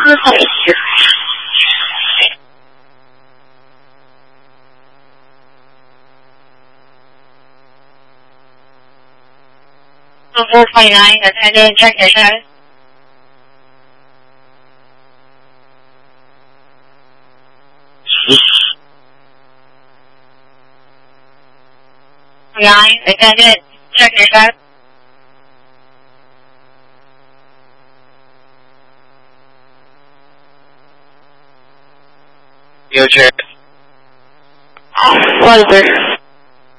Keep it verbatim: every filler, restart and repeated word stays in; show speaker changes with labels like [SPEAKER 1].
[SPEAKER 1] four twenty-nine, attendant, check your status. Nine, attendant, check your status.
[SPEAKER 2] Yo, check.
[SPEAKER 1] Whatever.